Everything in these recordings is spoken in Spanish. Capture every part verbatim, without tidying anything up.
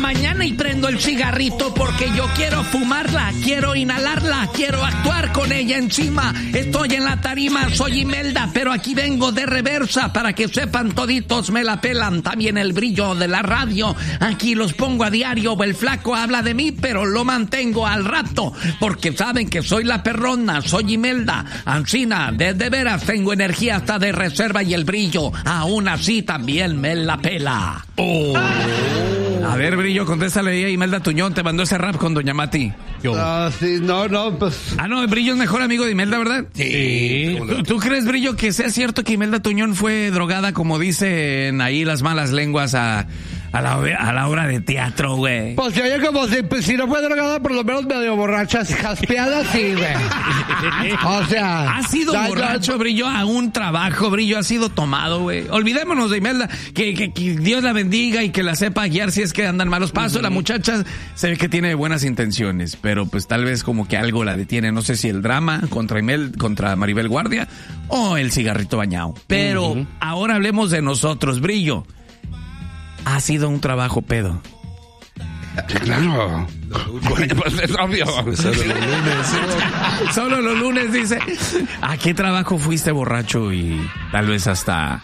mañana y prendo el cigarrito porque yo quiero fumarla, quiero inhalarla, quiero actuar con ella encima. Estoy en la tarima, soy Imelda, pero aquí vengo de reversa para que sepan toditos me la pelan. También el brillo de la radio, aquí los pongo a diario. El flaco habla de mí, pero lo mantengo al rato porque saben que soy la perrona, soy Imelda. Ancina, de, de veras tengo energía hasta de reserva y el brillo, aún así también me la pela. Oh. A ver, Brillo, contéstale ahí a Imelda Tuñón, te mandó ese rap con Doña Mati. Ah, sí, no, no, pues... Ah, no, Brillo es mejor amigo de Imelda, ¿verdad? Sí. ¿Tú, ¿Tú crees, Brillo, que sea cierto que Imelda Tuñón fue drogada, como dicen ahí las malas lenguas, a... A la, a la obra de teatro, güey? Pues se oye como si, pues, si no fue drogada, por lo menos medio borracha, jaspeada, sí, güey. O sea... Ha sido da, borracho, da, Brillo, a un trabajo, Brillo, ha sido tomado, güey. Olvidémonos de Imelda, que, que, que Dios la bendiga y que la sepa guiar si es que andan malos pasos. Uh-huh. La muchacha se ve que tiene buenas intenciones, pero pues tal vez como que algo la detiene. No sé si el drama contra Imel, contra Maribel Guardia o el cigarrito bañado. Pero uh-huh. ahora hablemos de nosotros, Brillo. Ha sido un trabajo pedo. Claro. Bueno, pues es obvio. Solo los lunes. Solo los lunes, dice. ¿A qué trabajo fuiste borracho y tal vez hasta...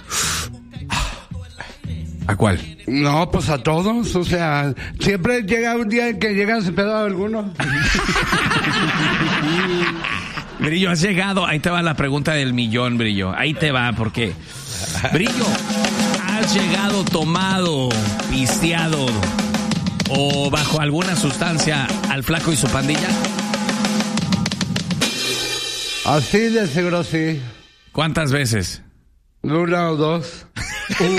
¿A cuál? No, pues a todos. O sea, siempre llega un día en que llega ese pedo a alguno. Brillo, has llegado. Ahí te va la pregunta del millón, Brillo. Ahí te va, porque... Brillo... ¿Has llegado tomado, pisteado o bajo alguna sustancia al flaco y su pandilla? Así de seguro sí. ¿Cuántas veces? Una o dos. uh.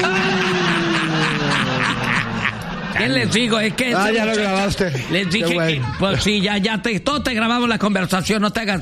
¿Qué les digo? Es que... Ah, ya lo grabaste. Les dije que... Pues sí, ya, ya te... Todos te grabamos la conversación, no te hagas...